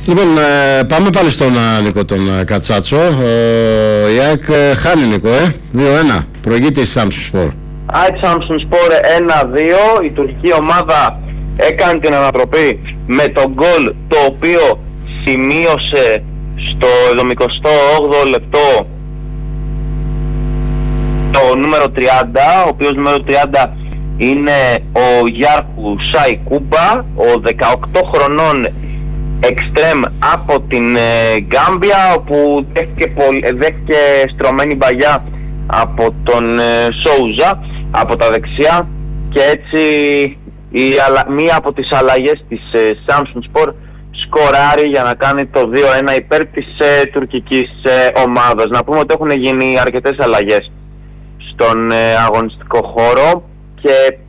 Λοιπόν, πάμε πάλι στον Νίκο τον Κατσάτσο. Η ΑΕΚ χάνει, Νίκο, 2-1. Προηγείται η Samsunspor. ΑΕΚ Samsunspor 1-2. Η τουρκική ομάδα έκανε την ανατροπή με τον γκολ το οποίο σημείωσε στο 78ο λεπτό το νούμερο 30, ο οποίος νούμερο 30 είναι ο Γιάρχου Σαϊκούμπα, ο 18 χρονών εξτρέμ από την Γκάμπια, όπου δέχτηκε στρωμένη μπαγιά από τον Σόουζα από τα δεξιά, και έτσι μία από τις αλλαγές της Samsunspor σκοράρει για να κάνει το 2-1 υπέρ της τουρκικής ομάδας. Να πούμε ότι έχουν γίνει αρκετές αλλαγές στον αγωνιστικό χώρο και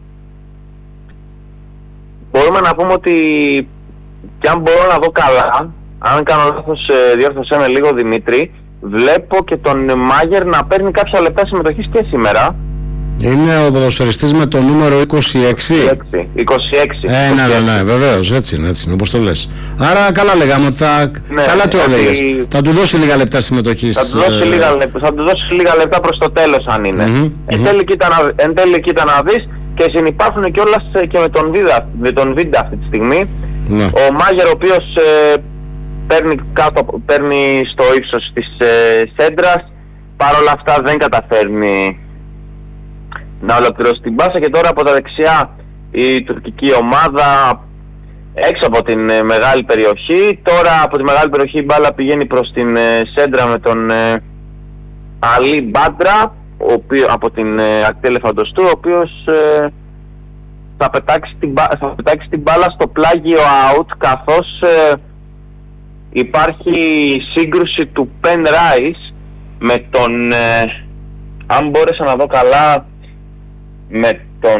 μπορούμε να πούμε ότι, και αν μπορώ να δω καλά, αν κάνω λάθος διόρθωσέ με λίγο Δημήτρη, βλέπω και τον Μάγερ να παίρνει κάποια λεπτά συμμετοχής και σήμερα. Είναι ο ποδοσφαιριστής με το νούμερο 26. 26. Ναι, βεβαίως, έτσι είναι, όπως το λες. Άρα καλά λέγαμε, καλά το έλεγες. Θα του δώσει λίγα λεπτά συμμετοχής. Θα του δώσει λίγα λεπτά προς το τέλος, αν είναι. Εν τέλει κοίτα να δεις, και συνυπάρχουν κιόλας και με τον Βίντα αυτή τη στιγμή. Ναι. Ο Μάγερ, ο οποίος παίρνει στο ύψος της σέντρας, παρόλα αυτά δεν καταφέρνει να ολοκληρώσει την πάσα, και τώρα από τα δεξιά η τουρκική ομάδα έξω από την μεγάλη περιοχή. Τώρα από τη μεγάλη περιοχή η μπάλα πηγαίνει προς την σέντρα με τον Αλή Μπάντρα, από την ακτή Ελεφαντοστού, ο οποίος θα πετάξει την μπάλα στο πλάγιο out, καθώς υπάρχει σύγκρουση του Πεν Ράις με τον, αν μπόρεσα να δω καλά, με τον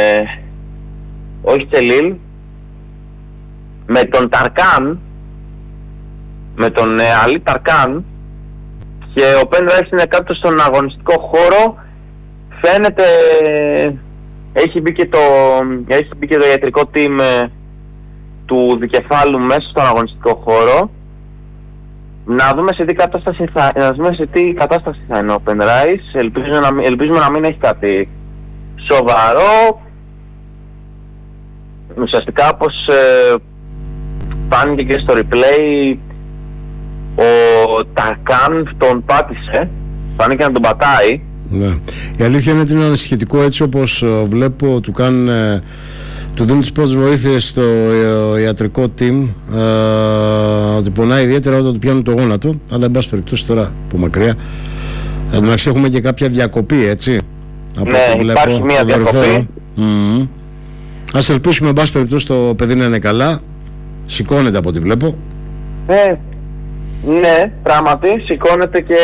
όχι Τσελίλ, με τον Ταρκάν, με τον Αλή Ταρκάν, και ο Πεν Ράις είναι κάτω στον αγωνιστικό χώρο. Φαίνεται έχει μπει και το ιατρικό team του δικεφάλου μέσα στον αγωνιστικό χώρο. Να δούμε σε τι κατάσταση θα είναι ο Πεν Ράις. Ελπίζουμε να μην έχει κάτι σοβαρό. Ουσιαστικά, όπως φάνηκε και στο replay, ο Ταρκάν τον πάτησε, φάνηκε να τον πατάει. Ναι. Η αλήθεια είναι ότι είναι ανησυχητικό, έτσι όπως βλέπω του δίνουν τις πρώτες βοήθειες στο ιατρικό team, ότι πονάει ιδιαίτερα όταν του πιάνουν το γόνατο, αλλά εν πάση περιπτώσει τώρα από μακριά. Εντάξει, έχουμε και κάποια διακοπή, έτσι. Ναι, υπάρχει μια διακοπή. Ας ελπίσουμε εν πάση περιπτώσει το παιδί να είναι καλά. Σηκώνεται από ό,τι βλέπω. Ναι, πράγματι σηκώνεται, και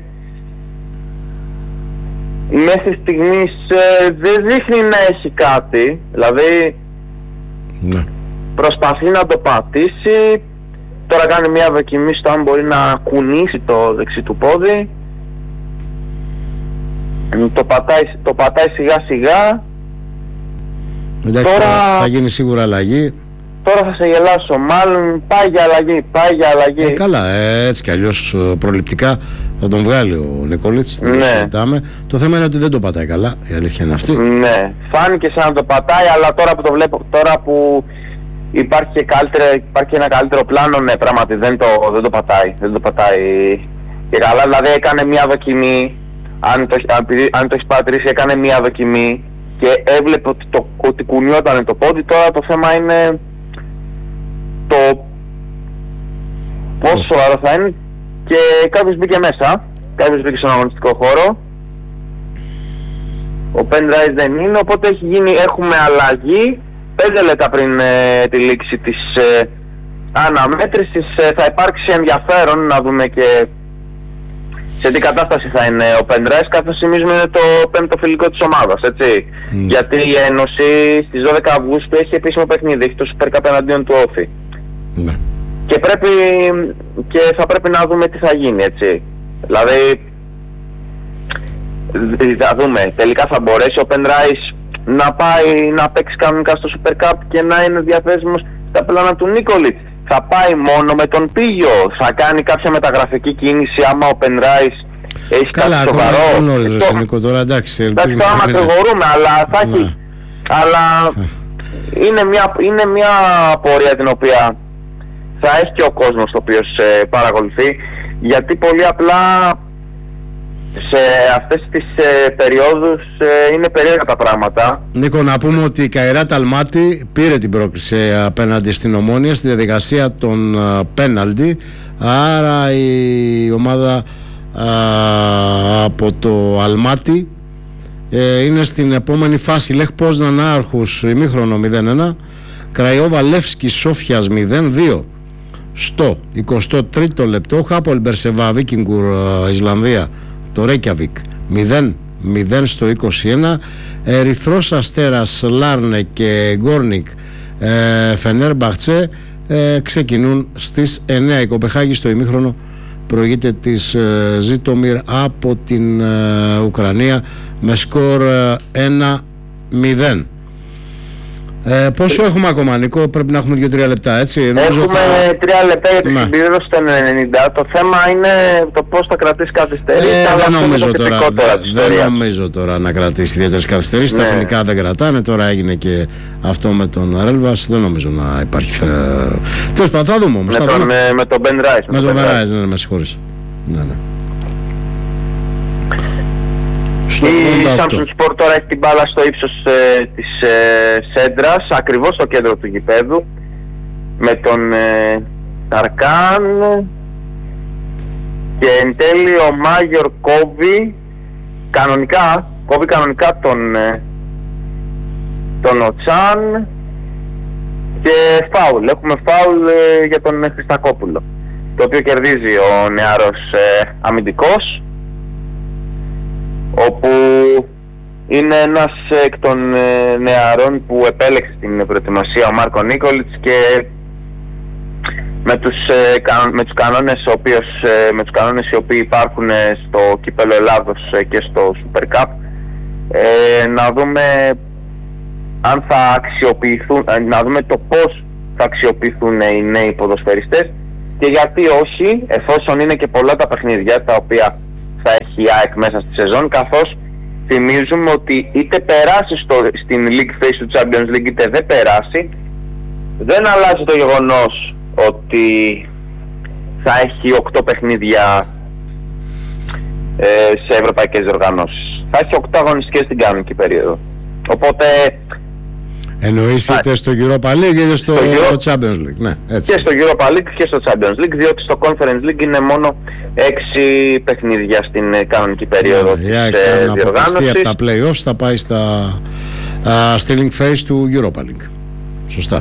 μέχρι στιγμής δεν δείχνει να έχει κάτι. Δηλαδή προσπαθεί να το πατήσει. Τώρα κάνει μια δοκιμή στο αν μπορεί να κουνήσει το δεξί του πόδι. Το πατάει σιγά σιγά. Εντάξει, τώρα θα γίνει σίγουρα αλλαγή. Τώρα θα σε γελάσω, μάλλον πάει για αλλαγή. Καλά, έτσι κι αλλιώς προληπτικά θα τον βγάλει ο Νικολίτς. Ναι. Το θέμα είναι ότι δεν το πατάει καλά, η αλήθεια είναι αυτή. Ναι, φάνηκε σαν να το πατάει, αλλά τώρα που το βλέπω, τώρα που υπάρχει ένα καλύτερο πλάνο, ναι, πράγματι δεν το πατάει και καλά. Δηλαδή έκανε μια δοκιμή, αν το έχεις παρατηρήσει, έκανε μια δοκιμή και έβλεπε ότι κουνιόταν το πόδι. Τώρα το θέμα είναι το πόσο σοβαρό θα είναι, και κάποιος μπήκε μέσα, μπήκε στον αγωνιστικό χώρο. Ο Πεν Ράις δεν είναι, οπότε έχουμε αλλαγή 5 λεπτά πριν τη λήξη της αναμέτρησης. Θα υπάρξει ενδιαφέρον να δούμε και σε τι κατάσταση θα είναι ο Πεν Ράις, καθώς θυμίζουμε είναι το 5ο φιλικό της ομάδας, έτσι. Γιατί η Ένωση στις 12 Αυγούστου έχει επίσημο παιχνίδι, έχει το Super Cup εναντίον του Όφη. Και θα πρέπει να δούμε τι θα γίνει, έτσι. Δηλαδή θα δούμε τελικά θα μπορέσει ο Πεν Ράις να πάει να παίξει κανονικά στο Super Cup και να είναι διαθέσιμος στα πλάνα του Νίκολιτς, θα πάει μόνο με τον Πίγιο, θα κάνει κάποια μεταγραφική κίνηση άμα ο Penrice έχει κάτι σοβαρό? Νίκο, τώρα εντάξει. Εντάξει, τώρα μακρηγορούμε, αλλά θα έχει. Αλλά είναι μια πορεία την οποία θα έχει και ο κόσμος ο οποίος παρακολουθεί, γιατί πολύ απλά σε αυτές τις περιόδους είναι περίεργα τα πράγματα. Νίκο, να πούμε ότι η Καϊράτ Αλμάτι πήρε την πρόκριση απέναντι στην Ομόνοια στη διαδικασία των πέναλτι, άρα η ομάδα από το Αλμάτι είναι στην επόμενη φάση. Λεχ Πόσναν Άρχους ημίχρονο 0-1, Κραϊόβα Λεύσκι Σόφιας 0-2 στο 23ο λεπτό, Χάπολ Μπερσεβά Βίκινγκουρ Ισλανδία το Ρέικιαβικ 0-0 στο 21, Ερυθρός Αστέρας Λάρνε και Γκόρνικ Φενέρμπαχτσε ξεκινούν στις 9. Η Κοπεχάγη στο ημίχρονο προηγείται της Ζίτομιρ από την Ουκρανία με σκορ 1-0. Πόσο έχουμε ακόμα, Νίκο? Πρέπει να έχουμε 2-3 λεπτά, έτσι? Έχουμε 3 λεπτά για την συμπλήρωση των 90. Το θέμα είναι το πώς θα κρατήσει καθυστερήσεις. Δεν νομίζω τώρα να κρατήσει ιδιαίτερες καθυστερήσεις. Τα εθνικά δεν κρατάνε. Τώρα έγινε και αυτό με τον Ρέλβας. Δεν νομίζω να υπάρχει. Τέλος πάντων, θα δούμε όμως. Με τον Penrice. Με τον Penrice, ναι, με συγχωρείς. Ναι. Η Samsung Sport τώρα έχει την μπάλα στο ύψος της σέντρας, ακριβώς στο κέντρο του γηπέδου, με τον Ταρκάν, και εν τέλει ο Μάγιορ κόβει κανονικά τον Οτσάν και φάουλ. Έχουμε φάουλ για τον Χριστακόπουλο, το οποίο κερδίζει ο νεαρός αμυντικός, όπου είναι ένας εκ των νεαρών που επέλεξε την προετοιμασία ο Μάρκο Νίκολιτς, και με τους κανόνες οι οποίοι υπάρχουν στο Κύπελλο Ελλάδος και στο Super Cup, να δούμε αν θα αξιοποιηθούν, να δούμε το πώς θα αξιοποιηθούν οι νέοι ποδοσφαιριστές, και γιατί όχι, εφόσον είναι και πολλά τα παιχνίδια τα οποία θα έχει η ΑΕΚ μέσα στη σεζόν, καθώς θυμίζουμε ότι είτε περάσει στην League Phase του Champions League είτε δεν περάσει, δεν αλλάζει το γεγονός ότι θα έχει 8 παιχνίδια σε ευρωπαϊκές διοργανώσεις. Θα έχει 8 αγωνιστικές στην κανονική περίοδο. Οπότε εννοείς είτε στο Europa League είτε στο Champions League. Ναι, έτσι. Και στο Europa League και στο Champions League, διότι στο Conference League είναι μόνο 6 παιχνίδια στην κανονική περίοδο της διοργάνωσης. Από τα play-offs θα πάει στη link phase του Europa League. Σωστά.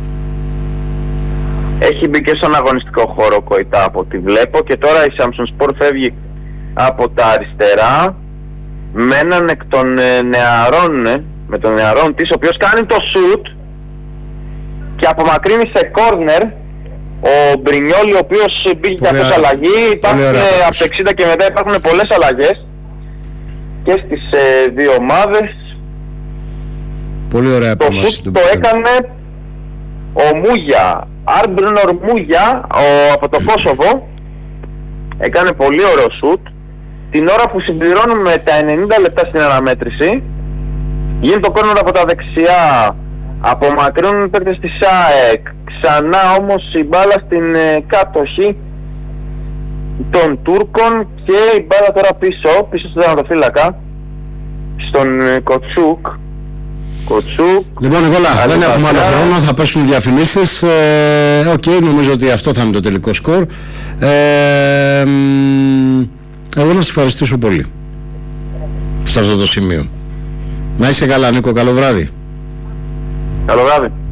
Έχει μπει και στον αγωνιστικό χώρο Κοϊτά από ό,τι βλέπω, και τώρα η Samsung Sport φεύγει από τα αριστερά με έναν εκ των νεαρών, με τον νεαρόν της, ο οποίος κάνει το shoot και απομακρύνει σε corner ο Μπρινιόλι, ο οποίος μπήκε και αυτός αλλαγή. Υπάρχουν από το 60 και μετά υπάρχουν πολλές αλλαγές και στις δύο ομάδες. Πολύ ωραία. Το shoot το έκανε ο Μούγια, Άρμπρνορ Μούγια, από το Κόσοβο. Έκανε πολύ ωραίο shoot. Την ώρα που συμπληρώνουμε τα 90 λεπτά στην αναμέτρηση, γίνεται το κόρνερ από τα δεξιά, απομακρύνουν παίκτες της ΑΕΚ, ξανά όμως η μπάλα στην κάτοχη των Τούρκων και η μπάλα τώρα πίσω στον τερματοφύλακα, στον Κοτσούκ. Λοιπόν, Νικόλα, δεν έχουμε άλλο χρόνο, θα πέσουν διαφημίσεις. Νομίζω ότι αυτό θα είναι το τελικό σκορ. Εγώ να σας ευχαριστήσω πολύ σε αυτό το σημείο. Να είσαι καλά, Νίκο, καλό βράδυ. Καλό βράδυ.